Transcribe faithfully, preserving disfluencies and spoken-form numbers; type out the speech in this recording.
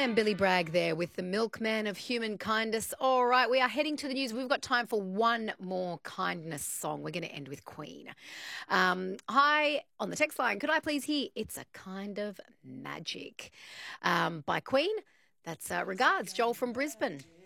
And Billy Bragg there with the milkman of human kindness. All right, we are heading to the news. We've got time for one more kindness song. We're going to end with Queen. Um, hi, on the text line, could I please hear It's a Kind of Magic um, by Queen? That's uh, regards, Joel from Brisbane.